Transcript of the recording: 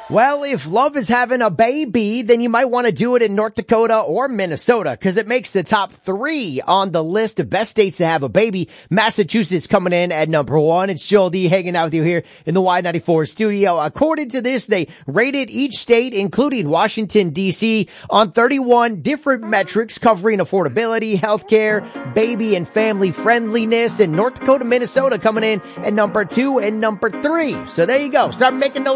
Well, if love is having a baby, then you might want to do it in North Dakota or Minnesota because it makes the top 3 on the list of best states to have a baby. Massachusetts coming in at number 1. It's Joel D hanging out with you here in the Y94 studio. According to this, they rated each state, including Washington, D.C., on 31 different metrics covering affordability, healthcare, baby and family friendliness, and North Dakota, Minnesota coming in at number 2 and number 3. So there you go. Start making those